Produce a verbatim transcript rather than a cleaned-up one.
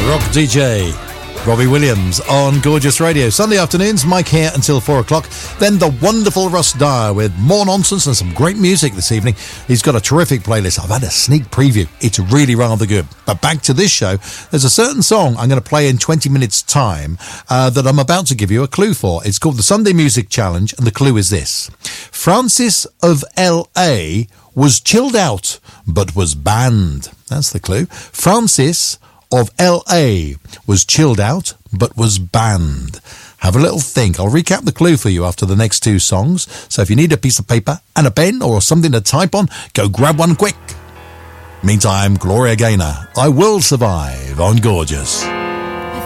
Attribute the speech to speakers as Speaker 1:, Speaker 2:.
Speaker 1: Rock D J Robbie Williams on Gorgeous Radio. Sunday afternoons, Mike here until four o'clock. Then the wonderful Russ Dyer with more nonsense and some great music this evening. He's got a terrific playlist. I've had a sneak preview. It's really rather good. But back to this show, there's a certain song I'm going to play in twenty minutes time uh, that I'm about to give you a clue for. It's called the Sunday Music Challenge, and the clue is this. Francis of L A was chilled out but was banned. That's the clue. Francis of L A was chilled out but was banned. Have a little think. I'll recap the clue for you after the next two songs. So if you need a piece of paper and a pen or something to type on, go grab one quick. Meantime, Gloria Gaynor, I Will Survive on Gorgeous.